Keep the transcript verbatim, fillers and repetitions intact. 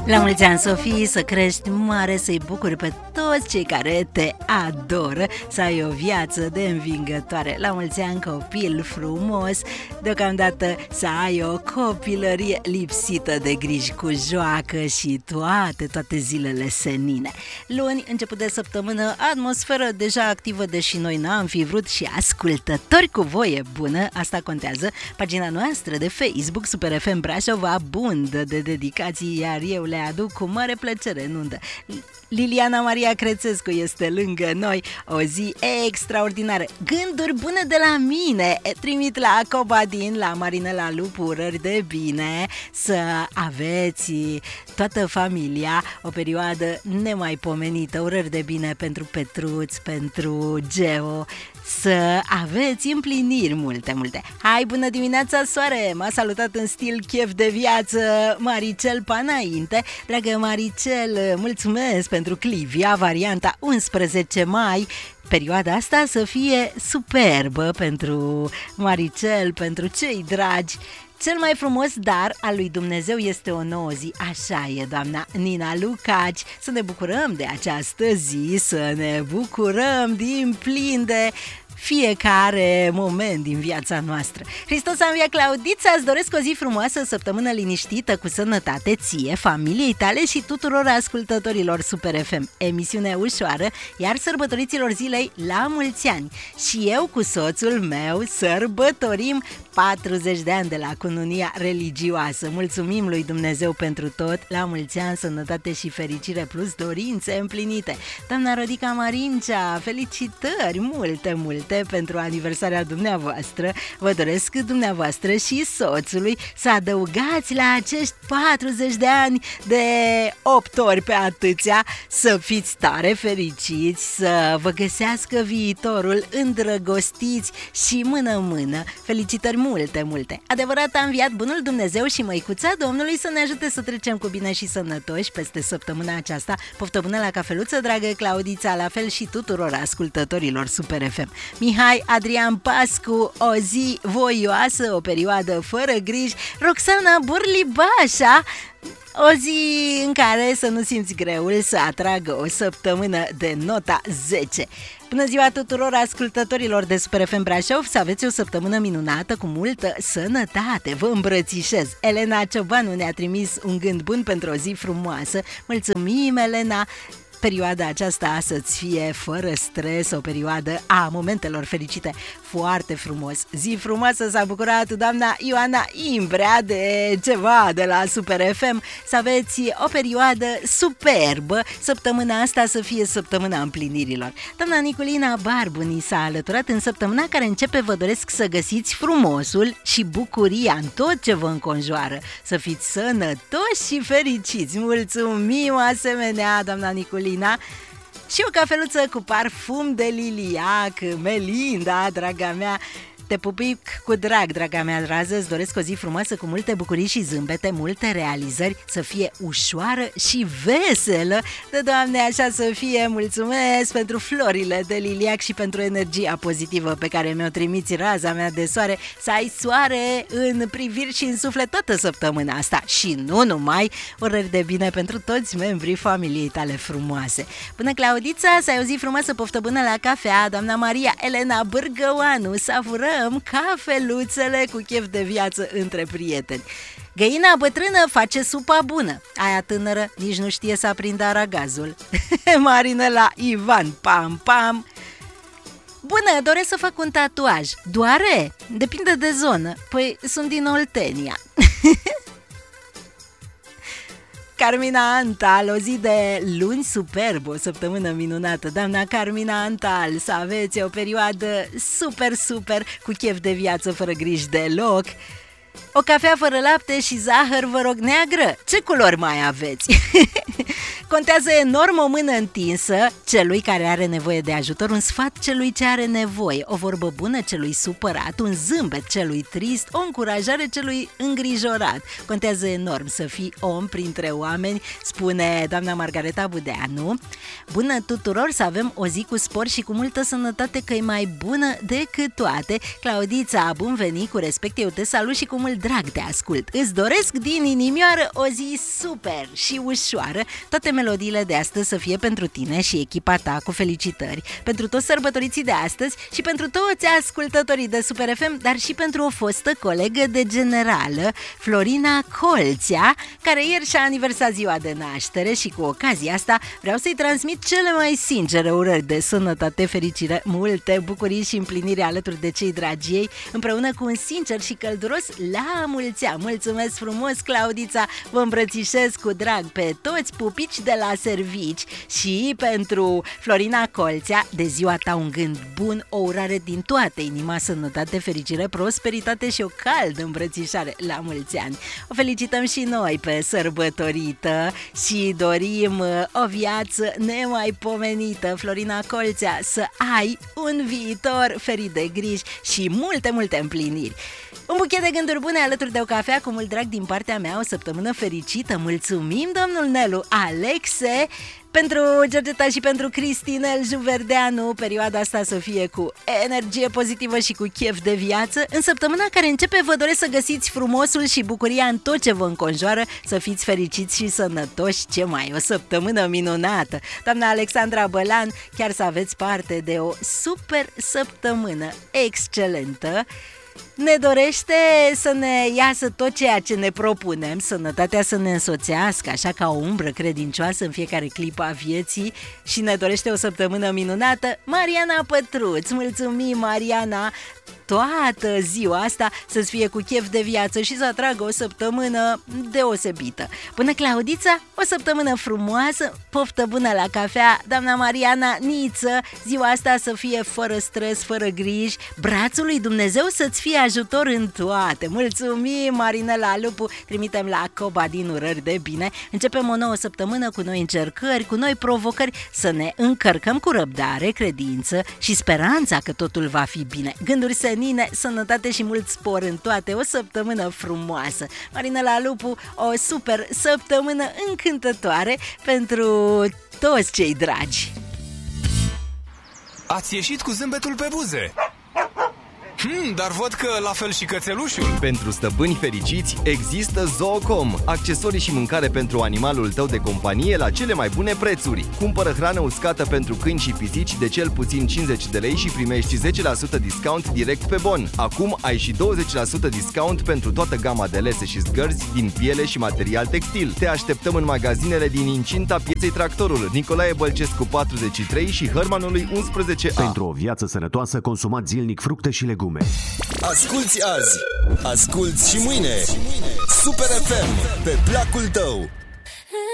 La mulți ani, Sofie, să crești mare, să-i bucuri pe toți cei care te adoră, să ai o viață de învingătoare. La mulți ani, copil frumos, deocamdată să ai o copilărie lipsită de griji, cu joacă și toate, toate zilele senine. Luni, început de săptămână, atmosferă deja activă, deși noi n-am fi vrut, și ascultători cu voie bună, asta contează. Pagina noastră de Facebook, Super F M Brașov, abundă de dedicații, iar eu le aduc cu mare plăcere în undă. Liliana Maria Crețescu este lângă noi, o zi extraordinară. Gânduri bune de la mine trimit la Cobadin, la Marinela Lupu, urări de bine, să aveți toată familia o perioadă nemaipomenită, urări de bine pentru Petruț, pentru Geo, să aveți împliniri multe, multe. Hai, bună dimineața, soare! M-a salutat în stil chef de viață Maricel Panainte. Dragă Maricel, mulțumesc pentru Clivia, varianta unsprezece mai. Perioada asta să fie superbă pentru Maricel, pentru cei dragi. Cel mai frumos dar al lui Dumnezeu este o nouă zi, așa e, doamna Nina Lucaci. Să ne bucurăm de această zi, să ne bucurăm din plin de fiecare moment din viața noastră. Hristos a înviat, Claudița, îți doresc o zi frumoasă, o săptămână liniștită, cu sănătate ție, familiei tale și tuturor ascultătorilor Super F M. Emisiune ușoară, iar sărbătoriților zilei la mulți ani. Și eu cu soțul meu sărbătorim patruzeci de ani de la cununia religioasă. Mulțumim lui Dumnezeu pentru tot, la mulți ani, sănătate și fericire plus dorințe împlinite. Doamna Rodica Marincea, felicitări multe, multe pentru aniversarea dumneavoastră. Vă doresc dumneavoastră și soțului să adăugați la acești patruzeci de ani de opt ori pe atâția, să fiți tare fericiți, să vă găsească viitorul îndrăgostiți și mână-mână. Felicitări multe, multe! Adevărat a înviat bunul Dumnezeu și măicuța Domnului să ne ajute să trecem cu bine și sănătoși peste săptămâna aceasta. Poftă bună la cafeluță, dragă Claudița, la fel și tuturor ascultătorilor Super F M. Mihai Adrian Pascu, o zi voioasă, o perioadă fără griji. Roxana Burlibașa, o zi în care să nu simți greul să atragă o săptămână de nota zece. Bună ziua tuturor ascultătorilor de Super F M Brașov, să aveți o săptămână minunată cu multă sănătate. Vă îmbrățișez. Elena Ciobanu ne-a trimis un gând bun pentru o zi frumoasă. Mulțumim, Elena! Perioada aceasta să-ți fie fără stres, o perioadă a momentelor fericite. Foarte frumos. Zi frumoasă, s-a bucurat doamna Ioana Imbrea de ceva de la Super F M. Să aveți o perioadă superbă. Săptămâna asta să fie săptămâna împlinirilor. Doamna Niculina Barbu ni s-a alăturat în săptămâna care începe. Vă doresc să găsiți frumosul și bucuria în tot ce vă înconjoară. Să fiți sănătoși și fericiți. Mulțumim asemenea, doamna Niculina. Și o cafeluță cu parfum de liliac, Melinda, draga mea. Te pupic cu drag, draga mea drază, îți doresc o zi frumoasă cu multe bucurii și zâmbete, multe realizări, să fie ușoară și veselă. De Doamne, așa să fie. Mulțumesc pentru florile de liliac și pentru energia pozitivă pe care mi-o trimiți, raza mea de soare. Să ai soare în priviri și în suflet toată săptămâna asta. Și nu numai, urări de bine pentru toți membrii familiei tale frumoase. Până Claudița, să ai o zi frumoasă, poftă bună la cafea, doamna Maria Elena Bârgăoanu, savură cafeluțele cu chef de viață între prieteni. Găina bătrână face supa bună, aia tânără nici nu știe să aprindă aragazul. Marinela Ivan, pam, pam. Bună, doresc să fac un tatuaj. Doare? Depinde de zonă. Păi sunt din Oltenia. Carmina Antal, o zi de luni superbă, o săptămână minunată. Doamna Carmina Antal, să aveți o perioadă super, super, cu chef de viață, fără griji deloc. O cafea fără lapte și zahăr, vă rog, neagră. Ce culori mai aveți? Contează enorm o mână întinsă celui care are nevoie de ajutor, un sfat celui ce are nevoie, o vorbă bună celui supărat, un zâmbet celui trist, o încurajare celui îngrijorat. Contează enorm să fii om printre oameni, spune doamna Margareta Budeanu. Bună tuturor, să avem o zi cu spor și cu multă sănătate, că e mai bună decât toate. Claudița, bun venit, cu respect, eu te salut și cu mult drag te ascult. Îți doresc din inimioară o zi super și ușoară. Toate melodiile de astăzi să fie pentru tine și echipa ta, cu felicitări pentru toți sărbătoriții de astăzi și pentru toți ascultătorii de Super F M, dar și pentru o fostă colegă de generală, Florina Colțea, care ieri și-a aniversat ziua de naștere și cu ocazia asta vreau să-i transmit cele mai sincere urări de sănătate, fericire, multe bucurii și împliniri alături de cei dragi ei, împreună cu un sincer și călduros la mulți ani. Mulțumesc frumos, Claudița, vă îmbrățișez cu drag pe toți, pupici de la servici. Și pentru Florina Colțea, de ziua ta un gând bun, o urare din toată inima, sănătate, fericire, prosperitate și o caldă îmbrățișare la mulți ani. O felicităm și noi pe sărbătorită și dorim o viață nemaipomenită, Florina Colțea, să ai un viitor ferit de griji și multe, multe împliniri. Un buchet de gânduri bune alături de o cafea cu mult drag din partea mea, o săptămână fericită. Mulțumim, domnul Nelu Alexe, pentru Georgeta și pentru Cristinel Juverdeanu. Perioada asta să fie cu energie pozitivă și cu chef de viață. În săptămâna care începe vă doresc să găsiți frumosul și bucuria în tot ce vă înconjoară, să fiți fericiți și sănătoși. Ce mai, o săptămână minunată. Doamna Alexandra Bălan, chiar să aveți parte de o super săptămână excelentă. Ne dorește să ne iasă tot ceea ce ne propunem, sănătatea să ne însoțească așa ca o umbră credincioasă în fiecare clipă a vieții și ne dorește o săptămână minunată Mariana Pătruț. Mulțumim, Mariana! Toată ziua asta să-ți fie cu chef de viață și să atragă o săptămână deosebită. Până Claudița, o săptămână frumoasă, poftă bună la cafea, doamna Mariana Niță, ziua asta să fie fără stres, fără griji, brațul lui Dumnezeu să-ți fie ajutor în toate. Mulțumim, Marinela Lupu, trimitem la Coba din urări de bine. Începem o nouă săptămână cu noi încercări, cu noi provocări, să ne încărcăm cu răbdare, credință și speranța că totul va fi bine. Gânduri senine, sănătate și mult spor în toate, o săptămână frumoasă. Marinela Lupu, o super săptămână încântătoare pentru toți cei dragi. Ați ieșit cu zâmbetul pe buze. Hmm, dar văd că la fel și cățelușul. Pentru stăpâni fericiți există Zoocom, accesorii și mâncare pentru animalul tău de companie la cele mai bune prețuri. Cumpără hrană uscată pentru câini și pisici de cel puțin cincizeci de lei și primești zece la sută discount direct pe bon. Acum ai și douăzeci la sută discount pentru toată gama de lese și zgărzi din piele și material textil. Te așteptăm în magazinele din incinta pieței Tractorul, Nicolae Bălcescu patruzeci și trei și Hărmanului unsprezece A. Pentru o viață sănătoasă, consumați zilnic fructe și legume. Asculți azi, asculți și mâine Super F M, pe placul tău.